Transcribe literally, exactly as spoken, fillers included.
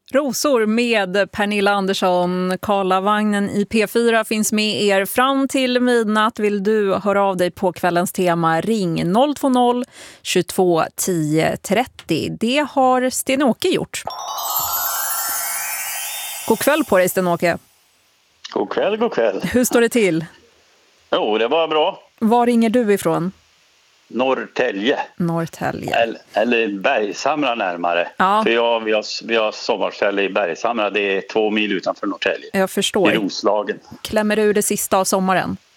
Rosor med Pernilla Andersson. Karlavagnen i P fyra finns med er fram till midnatt. Vill du höra av dig på kvällens tema, ring noll två noll tjugotvå tio trettio. Det har Sten-Åke gjort. God kväll på dig, Sten-Åke. God kväll, god kväll. Hur står det till? Jo, det var bra. Var ringer du ifrån? Norrtälje. Norrtälje. Eller, eller Bergshamra närmare. Ja. För jag, vi, har, vi har sommarställe i Bergshamra. Det är två mil utanför Norrtälje. Jag förstår. I Roslagen. Klämmer du det sista av sommaren?